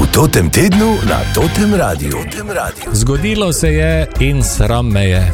Totem tednu na Totem Radiu. Zgodilo se je in sram me je.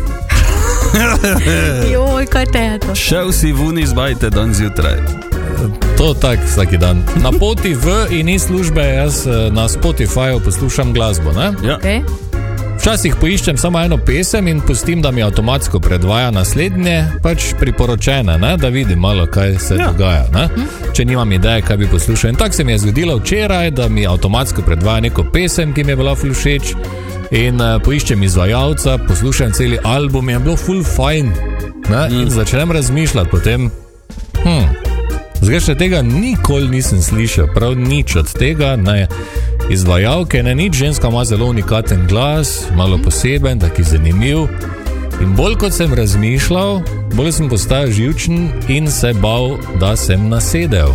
Joj, kaj te je to? Šel si vun izbajte dan zjutraj. To tak vsaki dan. Na poti v in iz službe jaz na Spotifyju poslušam glasbo, ne? Ja. Okay. Včasih poiščem samo eno pesem in pustim, da mi avtomatsko predvaja naslednje, pač priporočene, ne? Da vidim malo, kaj se dogaja, ne? Če nimam ideje, kaj bi poslušal. In tako se mi je zgodilo včeraj, da mi avtomatsko predvaja neko pesem, ki mi je bila ful všeč, in poiščem izvajalca, poslušam celi album, je bilo ful fajn, ne? In začnem razmišljati potem, zdaj še tega nikoli nisem slišal, prav nič od tega, ne? Izvajalke, ne nič, ženska ima zelo unikaten glas, malo poseben, taki zanimiv. In bolj kot sem razmišljal, bolj sem postal živčen in se bal, da sem nasedel.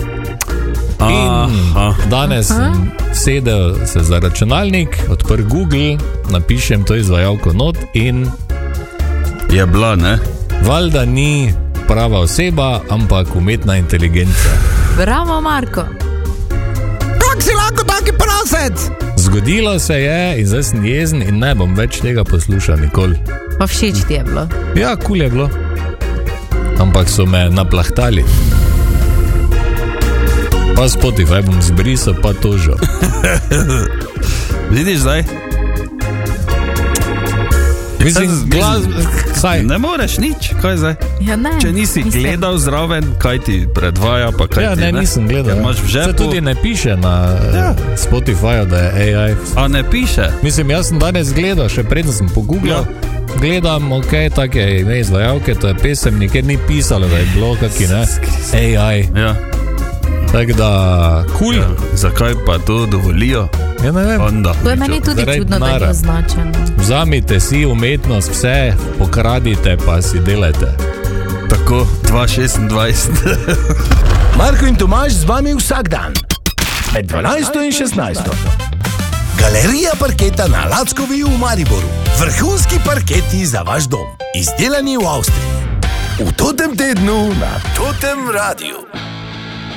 In danes sem sedel se za računalnik, odprl Google, napišem to izvajalko not in je bila, ne? Valjda ni prava oseba, ampak umetna inteligenca. Bravo, Marko. Kako si lahko taki prasec? Zgodilo se je in zdaj sem jezen in ne bom več tega poslušal nikoli. Pa všeč ti je bilo? Ja, kul je bilo. Ampak so me naplahtali. Pa Spotify bom zbrisal, pa tožil. Vidiš zdaj? Mislim, saj. Ne moreš nič, kaj zdaj? Ja, ne. Če nisi gledal zraven, kaj ti predvaja, pa kaj ti, ne? Ja, nisem gledal. Se tudi ne piše na Spotifyju, da je AI. A ne piše? Mislim, jaz sem danes gledal, še preden sem pogooglal. Gledam, ok, tak je ime izvajalke, to je pesem, nikjer ni pisalo, da je bilo kaki, ne? AI. Ja. Tako da, kul. Ja, zakaj pa to dovolijo? Ja, ne vem. Onda. To je meni tudi čudno, da je označeno. Vzamite si umetnost, vse pokradite, pa si delajte. Tako, 2026. Marko in Tomaž z vami vsak dan. Med 12 in 16. Galerija parketa na Lackovi v Mariboru. Vrhunski parketi za vaš dom. Izdelani v Avstriji. V Totem tednu na Totem Radiu.